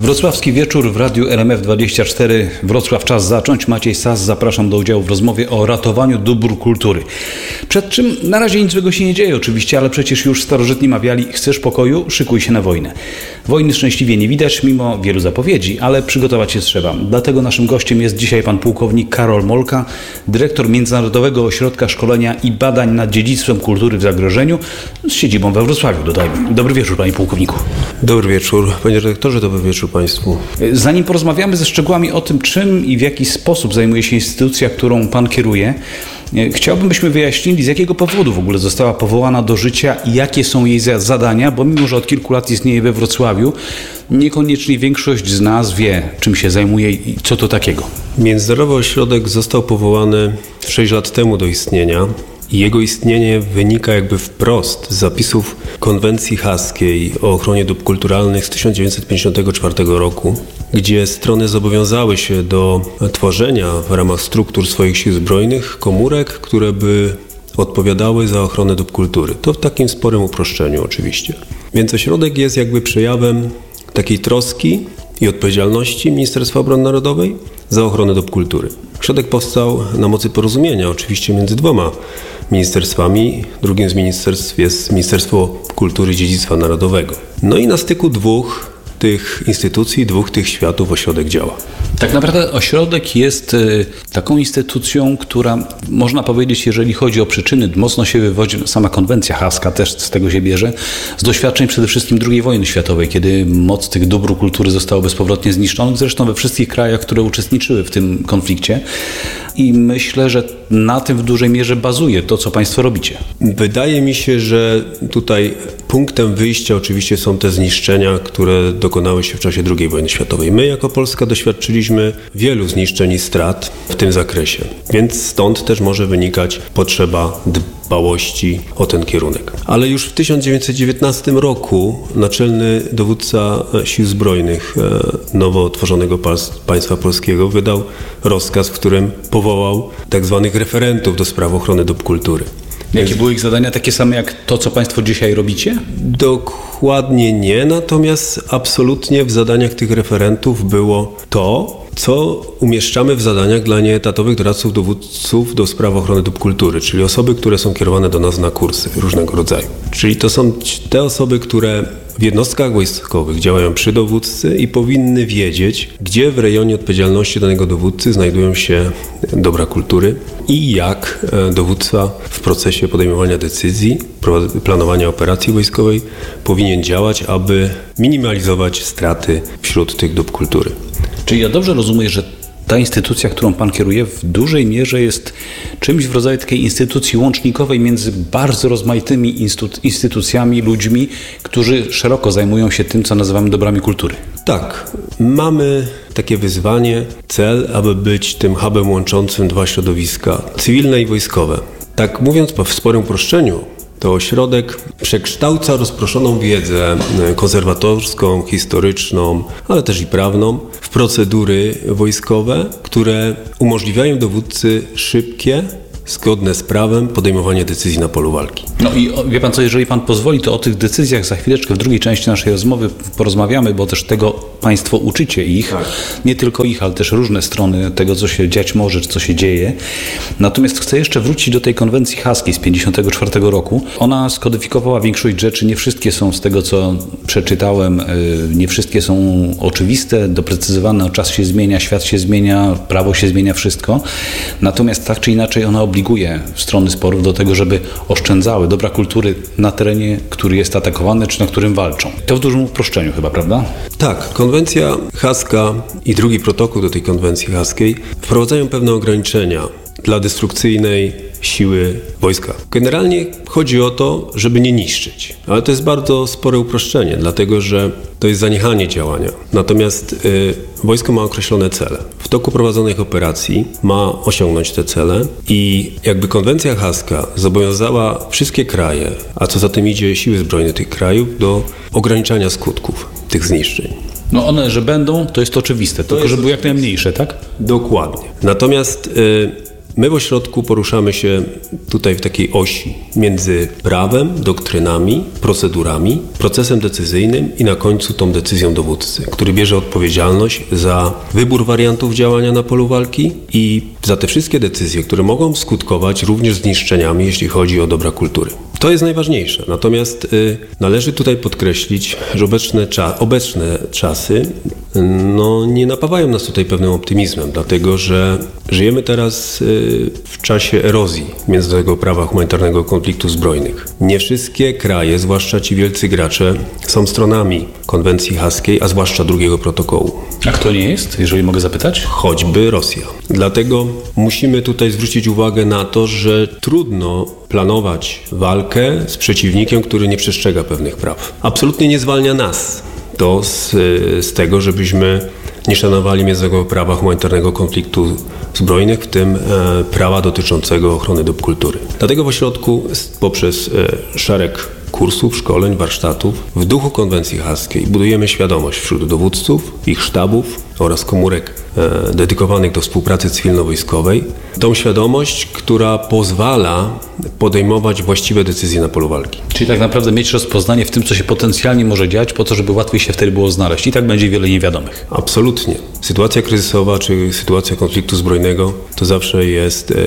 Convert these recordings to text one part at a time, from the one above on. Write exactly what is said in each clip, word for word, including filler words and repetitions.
Wrocławski wieczór w Radiu R M F dwadzieścia cztery. Wrocław, czas zacząć. Maciej Sas, zapraszam do udziału w rozmowie o ratowaniu dóbr kultury. Przed czym na razie nic złego się nie dzieje oczywiście, ale przecież już starożytni mawiali: chcesz pokoju? Szykuj się na wojnę. Wojny szczęśliwie nie widać mimo wielu zapowiedzi, ale przygotować się trzeba. Dlatego naszym gościem jest dzisiaj pan pułkownik Karol Molka, dyrektor Międzynarodowego Ośrodka Szkolenia i Badań nad Dziedzictwem Kultury w Zagrożeniu z siedzibą we Wrocławiu, dodajmy. Dobry wieczór, panie pułkowniku. Dobry wieczór, panie redaktorze, dobry wieczór państwu. Zanim porozmawiamy ze szczegółami o tym, czym i w jaki sposób zajmuje się instytucja, którą pan kieruje, chciałbym, byśmy wyjaśnili, z jakiego powodu w ogóle została powołana do życia i jakie są jej zadania, bo mimo, że od kilku lat istnieje we Wrocławiu, niekoniecznie większość z nas wie, czym się zajmuje i co to takiego. Międzynarodowy Ośrodek został powołany sześć lat temu do istnienia. I jego istnienie wynika jakby wprost z zapisów konwencji haskiej o ochronie dóbr kulturalnych z tysiąc dziewięćset pięćdziesiątego czwartego roku, gdzie strony zobowiązały się do tworzenia w ramach struktur swoich sił zbrojnych komórek, które by odpowiadały za ochronę dóbr kultury. To w takim sporym uproszczeniu oczywiście. Więc ośrodek jest jakby przejawem takiej troski i odpowiedzialności Ministerstwa Obrony Narodowej za ochronę dóbr kultury. Ośrodek powstał na mocy porozumienia oczywiście między dwoma ministerstwami. Drugim z ministerstw jest Ministerstwo Kultury i Dziedzictwa Narodowego. No i na styku dwóch tych instytucji, dwóch tych światów ośrodek działa. Tak naprawdę ośrodek jest y, taką instytucją, która, można powiedzieć, jeżeli chodzi o przyczyny, mocno się wywodzi, sama konwencja haska też z tego się bierze, z doświadczeń przede wszystkim drugiej wojny światowej, kiedy moc tych dóbr kultury została bezpowrotnie zniszczona, zresztą we wszystkich krajach, które uczestniczyły w tym konflikcie. I myślę, że na tym w dużej mierze bazuje to, co państwo robicie. Wydaje mi się, że tutaj punktem wyjścia oczywiście są te zniszczenia, które dokonały się w czasie drugiej wojny światowej. My jako Polska doświadczyliśmy wielu zniszczeń i strat w tym zakresie, więc stąd też może wynikać potrzeba dbałości o ten kierunek. Ale już w tysiąc dziewięćset dziewiętnastym roku naczelny dowódca Sił Zbrojnych nowo utworzonego państwa polskiego wydał rozkaz, w którym powołał tak zwanych referentów do spraw ochrony dóbr kultury. Jakie Więc... były ich zadania? Takie same jak to, co państwo dzisiaj robicie? Dokładnie nie, natomiast absolutnie w zadaniach tych referentów było to, co umieszczamy w zadaniach dla nieetatowych doradców dowódców do spraw ochrony dóbr kultury, czyli osoby, które są kierowane do nas na kursy różnego rodzaju. Czyli to są te osoby, które w jednostkach wojskowych działają przy dowódcy i powinny wiedzieć, gdzie w rejonie odpowiedzialności danego dowódcy znajdują się dobra kultury i jak dowódca w procesie podejmowania decyzji, planowania operacji wojskowej powinien działać, aby minimalizować straty wśród tych dóbr kultury. Czyli ja dobrze rozumiem, że ta instytucja, którą pan kieruje, w dużej mierze jest czymś w rodzaju takiej instytucji łącznikowej między bardzo rozmaitymi instytucjami, ludźmi, którzy szeroko zajmują się tym, co nazywamy dobrami kultury. Tak, mamy takie wyzwanie, cel, aby być tym hubem łączącym dwa środowiska, cywilne i wojskowe. Tak mówiąc w sporym uproszczeniu, to ośrodek przekształca rozproszoną wiedzę konserwatorską, historyczną, ale też i prawną w procedury wojskowe, które umożliwiają dowódcy szybkie, zgodne z prawem podejmowanie decyzji na polu walki. No i wie pan co, jeżeli pan pozwoli, to o tych decyzjach za chwileczkę w drugiej części naszej rozmowy porozmawiamy, bo też tego państwo uczycie ich, tak. Nie tylko ich, ale też różne strony tego, co się dziać może, czy co się dzieje. Natomiast chcę jeszcze wrócić do tej konwencji haskiej z pięćdziesiątego czwartego roku. Ona skodyfikowała większość rzeczy, nie wszystkie są z tego, co przeczytałem, nie wszystkie są oczywiste, doprecyzowane, czas się zmienia, świat się zmienia, prawo się zmienia, wszystko. Natomiast tak czy inaczej ona obliguje strony sporów do tego, żeby oszczędzały dobra kultury na terenie, który jest atakowany, czy na którym walczą. To w dużym uproszczeniu chyba, prawda? Tak. Konwencja haska i drugi protokół do tej konwencji haskiej wprowadzają pewne ograniczenia dla destrukcyjnej siły wojska. Generalnie chodzi o to, żeby nie niszczyć. Ale to jest bardzo spore uproszczenie, dlatego że to jest zaniechanie działania. Natomiast y, wojsko ma określone cele. W toku prowadzonych operacji ma osiągnąć te cele i jakby konwencja haska zobowiązała wszystkie kraje, a co za tym idzie siły zbrojne tych krajów, do ograniczania skutków tych zniszczeń. No one, że będą, to jest oczywiste, to tylko żeby były jak najmniejsze, tak? Dokładnie. Natomiast y, My w ośrodku poruszamy się tutaj w takiej osi między prawem, doktrynami, procedurami, procesem decyzyjnym i na końcu tą decyzją dowódcy, który bierze odpowiedzialność za wybór wariantów działania na polu walki i za te wszystkie decyzje, które mogą skutkować również zniszczeniami, jeśli chodzi o dobra kultury. To jest najważniejsze. Natomiast y, należy tutaj podkreślić, że obecne, cza- obecne czasy y, no, nie napawają nas tutaj pewnym optymizmem, dlatego że żyjemy teraz y, w czasie erozji międzynarodowego prawa humanitarnego konfliktów zbrojnych. Nie wszystkie kraje, zwłaszcza ci wielcy gracze, są stronami konwencji haskiej, a zwłaszcza drugiego protokołu. A kto nie jest, jeżeli mogę zapytać? Choćby Rosja. Dlatego musimy tutaj zwrócić uwagę na to, że trudno planować walkę z przeciwnikiem, który nie przestrzega pewnych praw. Absolutnie nie zwalnia nas to z, z tego, żebyśmy nie szanowali międzynarodowego prawa humanitarnego konfliktu zbrojnych, w tym e, prawa dotyczącego ochrony dóbr kultury. Dlatego w ośrodku poprzez e, szereg kursów, szkoleń, warsztatów w duchu konwencji haskiej budujemy świadomość wśród dowódców, ich sztabów oraz komórek e, dedykowanych do współpracy cywilno-wojskowej. Tą świadomość, która pozwala podejmować właściwe decyzje na polu walki. Czyli tak naprawdę mieć rozpoznanie w tym, co się potencjalnie może dziać, po to, żeby łatwiej się wtedy było znaleźć. I tak będzie wiele niewiadomych. Absolutnie. Sytuacja kryzysowa czy sytuacja konfliktu zbrojnego to zawsze jest e,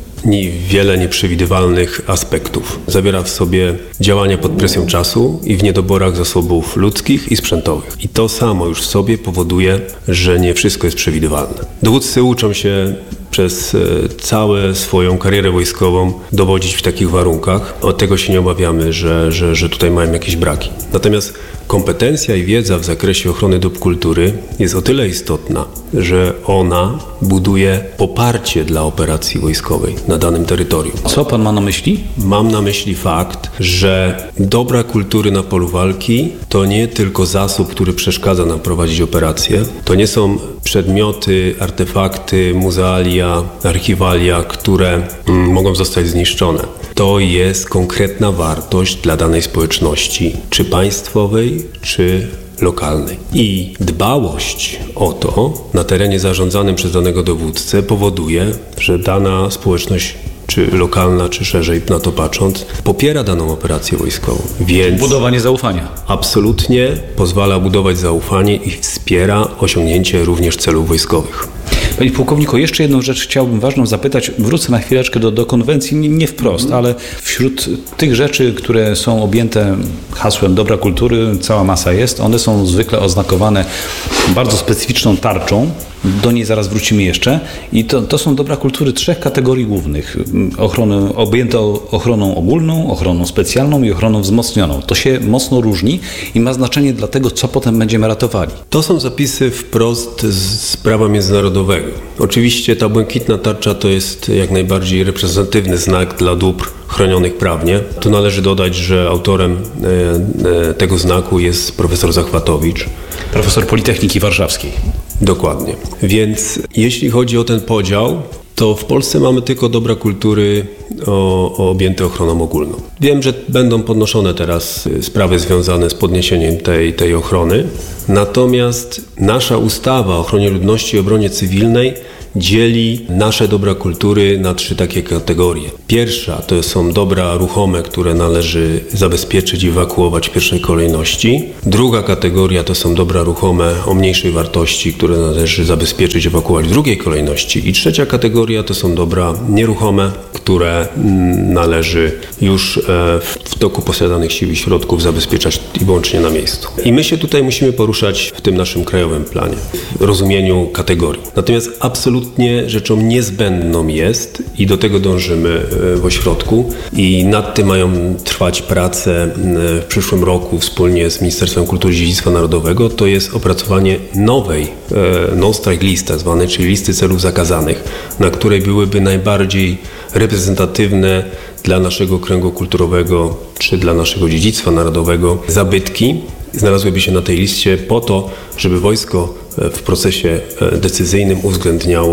wiele nieprzewidywalnych aspektów. Zawiera w sobie działania pod presją czasu i w niedoborach zasobów ludzkich i sprzętowych. I to samo już w sobie powoduje, że nie wszystko jest przewidywalne. Dowódcy uczą się przez całą swoją karierę wojskową dowodzić w takich warunkach. Od tego się nie obawiamy, że, że, że tutaj mają jakieś braki. Natomiast kompetencja i wiedza w zakresie ochrony dóbr kultury jest o tyle istotna, że ona buduje poparcie dla operacji wojskowej na danym terytorium. Co pan ma na myśli? Mam na myśli fakt, że dobra kultury na polu walki to nie tylko zasób, który przeszkadza nam prowadzić operacje. To nie są przedmioty, artefakty, muzealia, archiwalia, które mm, mogą zostać zniszczone. To jest konkretna wartość dla danej społeczności, czy państwowej, czy lokalnej. I dbałość o to na terenie zarządzanym przez danego dowódcę powoduje, że dana społeczność czy lokalna, czy szerzej na to patrząc, popiera daną operację wojskową. Więc budowanie zaufania. Absolutnie pozwala budować zaufanie i wspiera osiągnięcie również celów wojskowych. Panie pułkowniku, jeszcze jedną rzecz chciałbym ważną zapytać. Wrócę na chwileczkę do, do konwencji, nie, nie wprost, ale wśród tych rzeczy, które są objęte hasłem dobra kultury, cała masa jest. One są zwykle oznakowane bardzo specyficzną tarczą. Do niej zaraz wrócimy jeszcze. I to, to są dobra kultury trzech kategorii głównych. Ochrony, objęte ochroną ogólną, ochroną specjalną i ochroną wzmocnioną. To się mocno różni i ma znaczenie dla tego, co potem będziemy ratowali. To są zapisy wprost z prawa międzynarodowego. Oczywiście ta błękitna tarcza to jest jak najbardziej reprezentatywny znak dla dóbr chronionych prawnie. Tu należy dodać, że autorem e, e, tego znaku jest profesor Zachwatowicz. Profesor Politechniki Warszawskiej. Dokładnie. Więc jeśli chodzi o ten podział, to w Polsce mamy tylko dobra kultury o, o objęte ochroną ogólną. Wiem, że będą podnoszone teraz sprawy związane z podniesieniem tej, tej ochrony, natomiast nasza ustawa o ochronie ludności i obronie cywilnej dzieli nasze dobra kultury na trzy takie kategorie. Pierwsza to są dobra ruchome, które należy zabezpieczyć i ewakuować w pierwszej kolejności. Druga kategoria to są dobra ruchome o mniejszej wartości, które należy zabezpieczyć i ewakuować w drugiej kolejności. I trzecia kategoria to są dobra nieruchome, które należy już w toku posiadanych sił i środków zabezpieczać i wyłącznie na miejscu. I my się tutaj musimy poruszać w tym naszym krajowym planie, w rozumieniu kategorii. Natomiast absolutnie rzeczą niezbędną jest i do tego dążymy w ośrodku i nad tym mają trwać prace w przyszłym roku wspólnie z Ministerstwem Kultury i Dziedzictwa Narodowego, to jest opracowanie nowej no-strike list, tak zwanej, czyli listy celów zakazanych, na której byłyby najbardziej reprezentatywne dla naszego kręgu kulturowego czy dla naszego dziedzictwa narodowego zabytki. Znalazłyby się na tej liście po to, żeby wojsko w procesie decyzyjnym uwzględniało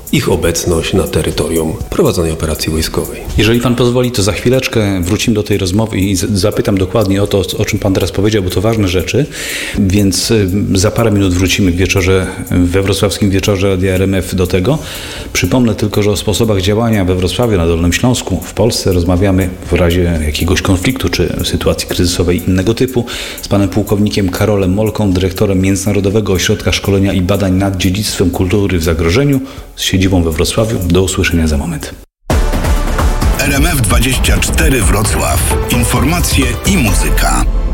ich obecność na terytorium prowadzonej operacji wojskowej. Jeżeli pan pozwoli, to za chwileczkę wrócimy do tej rozmowy i zapytam dokładnie o to, o czym pan teraz powiedział, bo to ważne rzeczy, więc za parę minut wrócimy w wieczorze, we wrocławskim wieczorze Radia R M F do tego. Przypomnę tylko, że o sposobach działania we Wrocławiu, na Dolnym Śląsku, w Polsce rozmawiamy w razie jakiegoś konfliktu czy sytuacji kryzysowej innego typu z panem pułkownikiem Karolem Molką, dyrektorem Międzynarodowego Ośrodka Szkolenia i Badań nad Dziedzictwem Kultury w Zagrożeniu z siedzibą we Wrocławiu. Do usłyszenia za moment. R M F dwadzieścia cztery Wrocław. Informacje i muzyka.